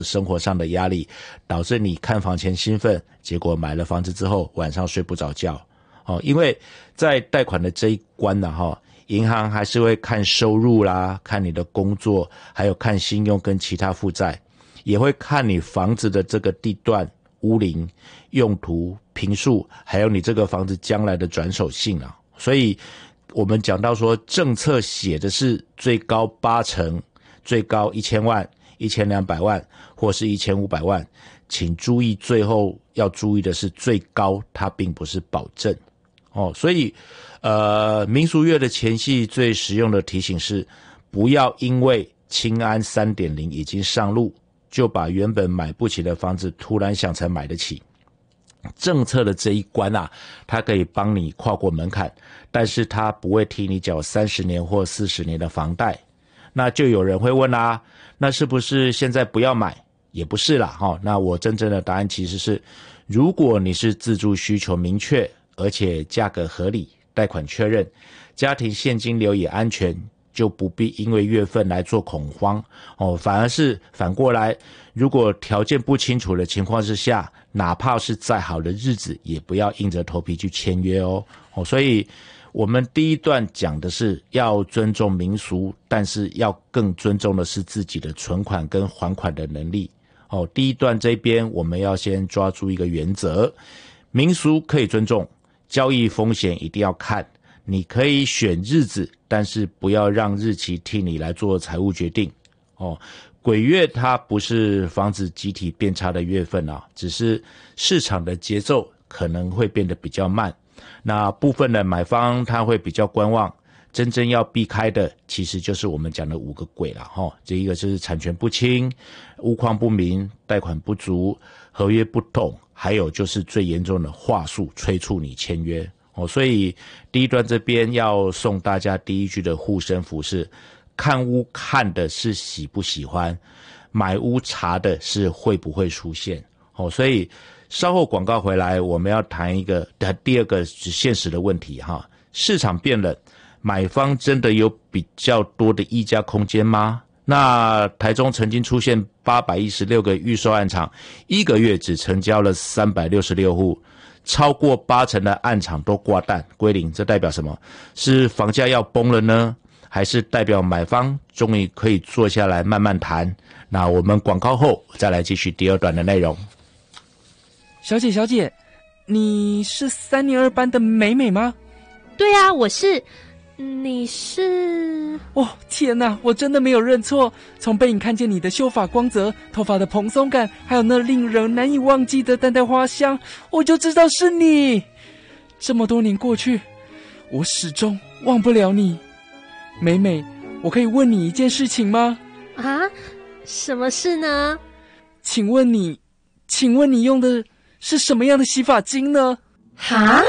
生活上的压力，导致你看房前兴奋，结果买了房子之后晚上睡不着觉。因为在贷款的这一关呢，银行还是会看收入啦，看你的工作，还有看信用跟其他负债，也会看你房子的这个地段、屋龄、用途、坪数，还有你这个房子将来的转手性啊。所以我们讲到说，政策写的是最高8成，最高1000万、1200万或是1500万，请注意最后要注意的是最高，它并不是保证。所以民俗月的前夕最实用的提醒是，不要因为青安 3.0 已经上路，就把原本买不起的房子突然想成买得起。政策的这一关啊，它可以帮你跨过门槛，但是它不会替你缴30年或40年的房贷。那就有人会问啦，那是不是现在不要买？也不是啦，那我真正的答案其实是，如果你是自住需求明确，而且价格合理，贷款确认，家庭现金流也安全，就不必因为月份来做恐慌。反而是反过来，如果条件不清楚的情况之下，哪怕是再好的日子，也不要硬着头皮去签约哦。所以我们第一段讲的是要尊重民俗，但是要更尊重的是自己的存款跟还款的能力。第一段这边我们要先抓住一个原则，民俗可以尊重，交易风险一定要看，你可以选日子，但是不要让日期替你来做财务决定。鬼月它不是房子集体变差的月份啊，只是市场的节奏可能会变得比较慢。那部分的买方他会比较观望，真正要避开的其实就是我们讲的5个鬼啦。这一个就是产权不清、屋况不明、贷款不足、合约不懂，还有就是最严重的话术催促你签约。所以第一段这边要送大家第一句的护身符是，看屋看的是喜不喜欢，买屋查的是会不会出现。所以稍后广告回来，我们要谈一个第二个现实的问题哈，市场变冷，买方真的有比较多的议价空间吗？那台中曾经出现816个预售案场，1个月只成交了366户，超过80%的案场都挂单归零，这代表什么？是房价要崩了呢？还是代表买方终于可以坐下来慢慢谈？那我们广告后再来继续第二段的内容。 小姐，你是3年2班的美美吗？ 对啊，我是。你是？ 哦，天哪，我真的没有认错。从背影看见你的秀发光泽、头发的蓬松感，还有那令人难以忘记的淡淡花香，我就知道是你。这么多年过去，我始终忘不了你。美美，我可以问你一件事情吗？ 啊？什么事呢？ 请问你用的是什么样的洗发精呢？ 哈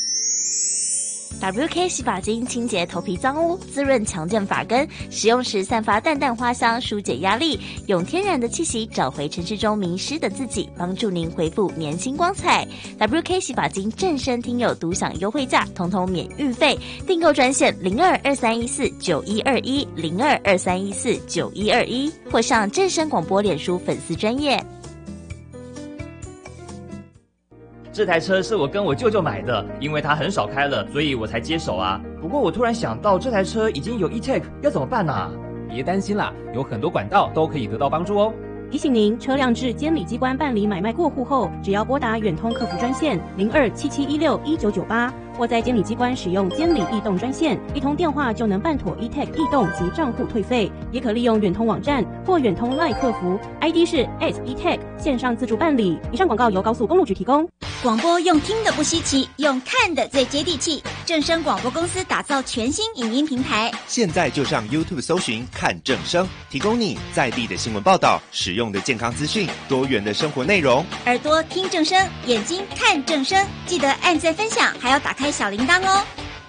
？WK 洗发精清洁头皮脏污，滋润强健发根，使用时散发淡淡花香，疏解压力，用天然的气息找回城市中迷失的自己，帮助您恢复年轻光彩。WK 洗发精正声听友独享优惠价，统统免运费，订购专线02231491210223149121，或上正声广播脸书粉丝专页。 这台车是我跟我舅舅买的，因为他很少开了，所以我才接手啊。不过我突然想到，这台车已经有 eTag， 要怎么办啊？ 别担心啦，有很多管道都可以得到帮助哦。 提醒您，车辆至监理机关办理买卖过户后，只要拨打远通客服专线0277161998，或在监理机关使用监理异动专线，一通电话就能办妥 eTag 异动及账户退费。也可利用远通网站或远通 LINE 客服 ，ID 是 @eTag 线上自助办理。以上广告由高速公路局提供。 广播用听的不稀奇，用看的最接地气。正声广播公司打造全新影音平台， 现在就上 YouTube 搜寻看正声，提供你在地的新闻报道、实用的健康资讯、多元的生活内容。 耳朵听正声，眼睛看正声，记得按赞分享，还要打开小铃铛哦。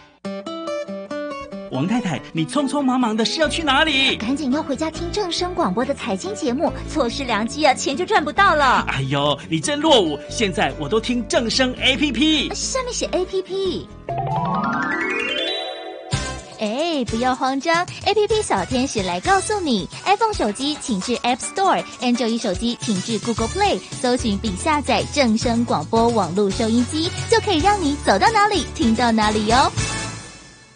王太太，你匆匆忙忙的是要去哪里？ 赶紧要回家听正声广播的财经节目，错失良机啊，钱就赚不到了。 哎呦，你真落伍！现在我都听正声 APP， 上面写 APP。 哎，不要慌张 ，APP 小天使来告诉你 ，iPhone 手机请至 App Store，Android 手机请至 Google Play， 搜寻并下载正声广播网络收音机，就可以让你走到哪里听到哪里哟。